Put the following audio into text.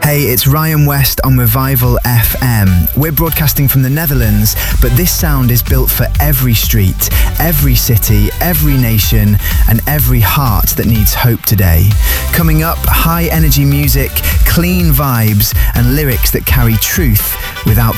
Hey, it's Ryan West on Revival FM. We're broadcasting from the Netherlands, but this sound is built for every street, every city, every nation, and every heart that needs hope today. Coming up, high energy music, clean vibes, and lyrics that carry truth without